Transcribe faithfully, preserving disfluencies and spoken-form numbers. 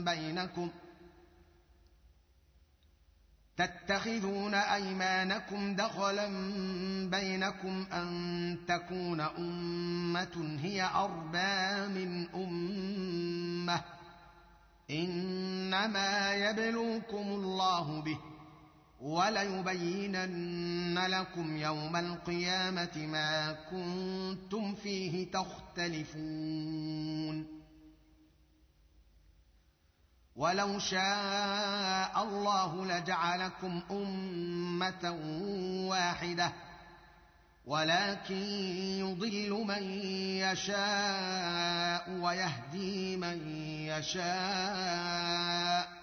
بينكم تتخذون أيمانكم دخلا بينكم أن تكون أمة هي أربى من أمة إنما يبلوكم الله به وليبينن لكم يوم القيامة ما كنتم فيه تختلفون ولو شاء الله لجعلكم أمة واحدة ولكن يضل من يشاء ويهدي من يشاء